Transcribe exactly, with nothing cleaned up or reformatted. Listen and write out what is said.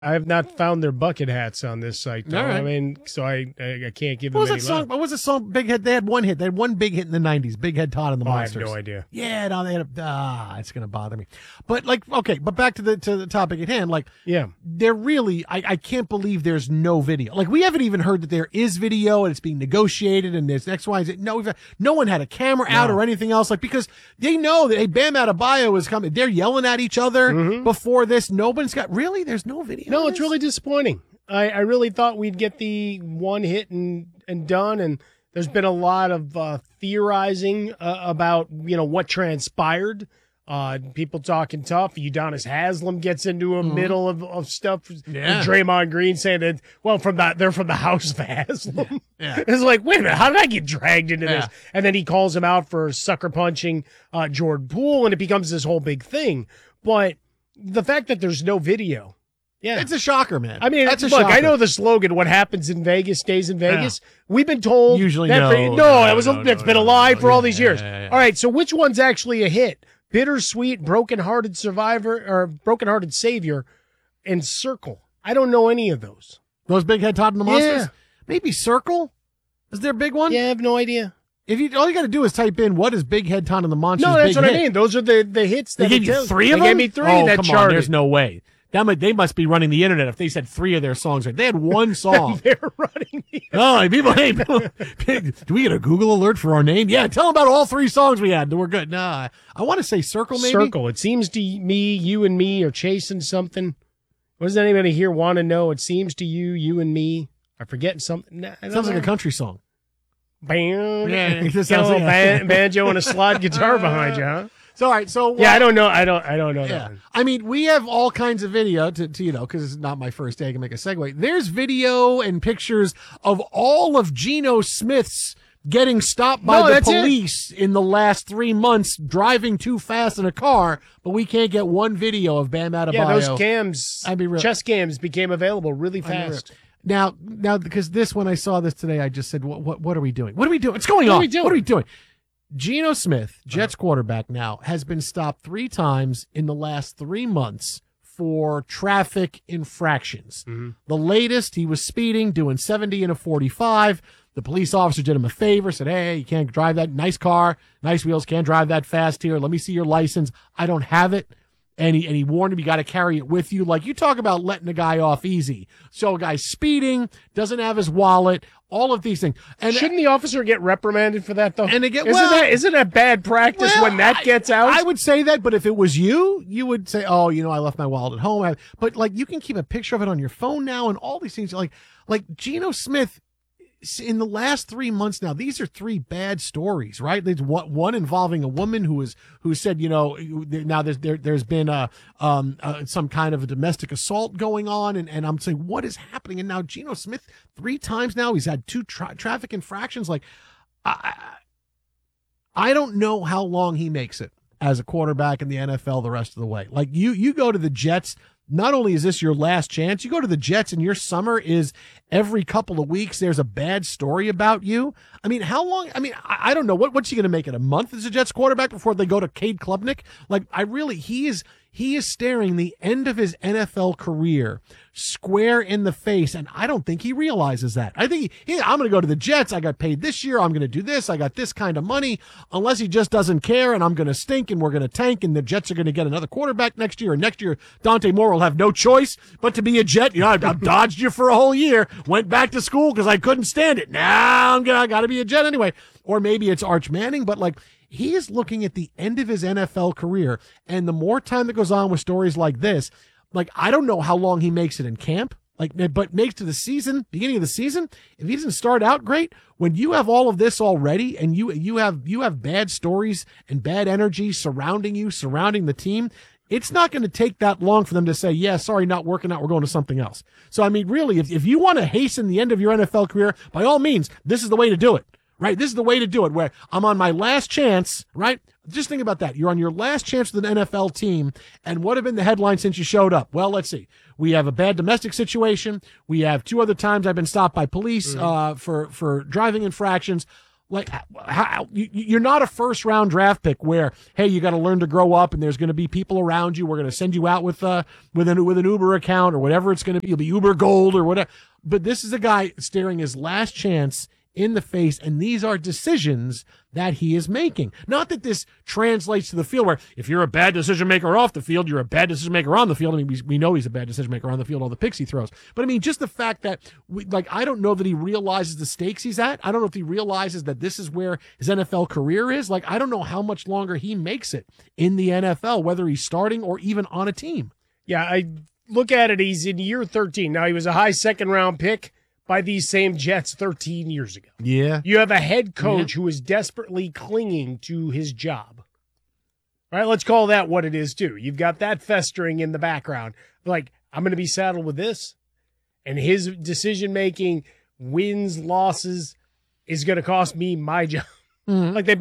I have not found their bucket hats on this site, though. Right. I mean, so I, I I can't give What was them that any song? love. What was the song? Big Head. They had one hit. They had one big hit in the nineties. Big Head Todd and the Oh, I have Monsters. no idea. Yeah, no, they had. A, ah, it's gonna bother me. But like, okay, but back to the to the topic at hand. Like, Yeah. they're really. I I can't believe there's no video. Like, we haven't even heard that there is video and it's being negotiated and there's X, Y, and Z. No, we've, no one had a camera out No. or anything else. Like, because they know that hey, Bam Adebayo is coming. They're yelling at each other before this. Nobody's got really. There's no video. Mm-hmm. No, of it's this? really disappointing. I, I really thought we'd get the one hit and, and done, and there's been a lot of uh, theorizing uh, about, you know, what transpired. Uh, people talking tough. Udonis Haslam gets into a middle of, of stuff. Yeah. And Draymond Green saying that, well, from the, they're from the house of Haslam. Yeah. It's like, wait a minute, how did I get dragged into Yeah. this? And then he calls him out for sucker punching uh, Jordan Poole, and it becomes this whole big thing. But the fact that there's no video, yeah, It's a shocker, man. I mean, that's a look, shocker. I know the slogan, what happens in Vegas stays in Vegas. We've been told. Usually that no, for- no, no, it was a, no, it's no, been no, a lie no, for all yeah, these years. yeah, yeah. All right, so which one's actually a hit? Bittersweet, Broken-Hearted Survivor, or Broken-Hearted Savior, and Circle. I don't know any of those. Those Big Head Todd and the Monsters? Yeah. Maybe Circle? Is there a big one? Yeah, I have no idea. If you all you got to do is type in what is Big Head Todd and the Monsters. No, that's big what hit. I mean. Those are the, the hits They that gave it you tells- three of they them. gave me three oh, that come charted. on, there's no way. That might, they must be running the internet if they said three of their songs. Right, they had one song. They're running the Oh, people, hey, people, do we get a Google alert for our name? Yeah, tell them about all three songs we had. We're good. Nah, I want to say Circle, maybe. Circle. It seems to me, you and me are chasing something. What does anybody here want to know? It seems to you, you and me are forgetting something. Nah, I don't Sounds like know. a country song. Bam. Yeah, it Get just a sounds little like a- ban- banjo and a slide guitar behind you, huh? So, all right, so Yeah, uh, I don't know. I don't. I don't know Yeah, that. One. I mean, we have all kinds of video to, to you know, because it's not my first day. I can make a segue. There's video and pictures of all of Geno Smith's getting stopped by No, the that's it. police in the last three months, driving too fast in a car. But we can't get one video of Bam Adebayo. Yeah, those cams, I mean, real- chess cams became available really I mean, fast. Now, now, because this, when I saw this today, I just said, "What, what, what are we doing? What are we doing? What's going What are on? we doing? What are we doing?" Geno Smith, Jets quarterback now, has been stopped three times in the last three months for traffic infractions. The latest, he was speeding, doing seventy in a forty-five. The police officer did him a favor, said, "Hey, you can't drive that nice car, nice wheels, can't drive that fast here. Let me see your license." I don't have it. And he, and he warned him, you got to carry it with you. Like, you talk about letting a guy off easy. So a guy's speeding, doesn't have his wallet, all of these things. And Shouldn't the officer get reprimanded for that though? And again, isn't well- that isn't that bad practice Well, when that I- gets out? I would say that, but if it was you, you would say, "Oh, you know, I left my wallet at home." I- But like, you can keep a picture of it on your phone now, and all these things. Like, like Geno Smith, in the last three months now, these are three bad stories, right? There's one, one involving a woman who was who said, you know, now there's there, there's been a um uh, some kind of a domestic assault going on, and, and I'm saying, what is happening? And now Geno Smith, three times now, he's had two tra- traffic infractions. Like, I I don't know how long he makes it as a quarterback in the N F L the rest of the way. Like, you you go to the Jets. Not only is this your last chance, you go to the Jets and your summer is every couple of weeks there's a bad story about you. I mean, how long? I mean, I, I don't know. What What's he going to make it? A month as a Jets quarterback before they go to Cade Klubnik? Like, I really, he is he is staring the end of his N F L career square in the face, and I don't think he realizes that. I think he, he I'm going to go to the Jets. I got paid this year. I'm going to do this. I got this kind of money. Unless he just doesn't care, and I'm going to stink, and we're going to tank, and the Jets are going to get another quarterback next year, and next year Dante Moore will have no choice but to be a Jet. You know, I've, I've dodged you for a whole year, went back to school because I couldn't stand it. Now I'm gonna got to be a Jet anyway. Or maybe it's Arch Manning, but like, he is looking at the end of his N F L career, and the more time that goes on with stories like this, like, I don't know how long he makes it in camp, like, but makes to the season, beginning of the season. If he doesn't start out great, when you have all of this already, and you you have you have bad stories and bad energy surrounding you, surrounding the team, it's not going to take that long for them to say, "Yeah, sorry, not working out. We're going to something else." So, I mean, really, if if you want to hasten the end of your N F L career, by all means, this is the way to do it. Right? This is the way to do it, where I'm on my last chance, right? Just think about that. You're on your last chance with an N F L team, and what have been the headlines since you showed up? Well, let's see. We have a bad domestic situation. We have two other times I've been stopped by police uh, for, for driving infractions. Like, how, you, you're not a first round draft pick where, hey, you got to learn to grow up, and there's going to be people around you. We're going to send you out with uh with an with an Uber account or whatever it's going to be. You'll be Uber Gold or whatever. But this is a guy staring his last chance in the face, and these are decisions that he is making. Not that this translates to the field where if you're a bad decision maker off the field, you're a bad decision maker on the field. I mean, we, we know he's a bad decision maker on the field, all the picks he throws. But I mean, just the fact that, we, like, I don't know that he realizes the stakes he's at. I don't know if he realizes that this is where his N F L career is. Like, I don't know how much longer he makes it in the N F L, whether he's starting or even on a team. Yeah, I look at it. He's in year thirteen. Now, he was a high second round pick by these same Jets thirteen years ago. Yeah. You have a head coach yeah. who is desperately clinging to his job. All right, let's call that what it is, too. You've got that festering in the background. Like, I'm going to be saddled with this, and his decision-making, wins, losses, is going to cost me my job. Mm-hmm. Like, they